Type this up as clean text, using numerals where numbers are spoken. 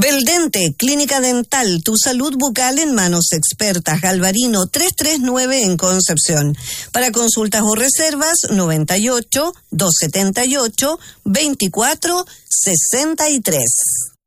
Beldente, Clínica Dental, tu salud bucal en manos expertas. Galvarino 339 en Concepción. Para consultas o reservas, 98 278 24 63.